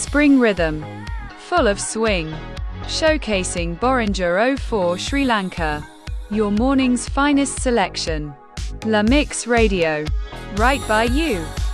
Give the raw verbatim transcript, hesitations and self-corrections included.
spring rhythm, full of swing, showcasing Bohringer oh four Sri Lanka. Your morning's finest selection. La Mix Radio. Right by you.